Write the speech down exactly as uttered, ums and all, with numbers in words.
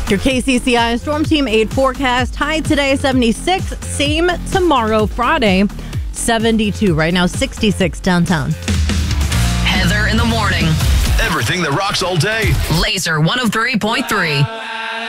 Your K C C I Storm Team eight forecast. High today, seventy-six. Same tomorrow, Friday, seventy-two. Right now, sixty-six downtown. Heather in the morning. Everything that rocks all day. Laser one oh three point three.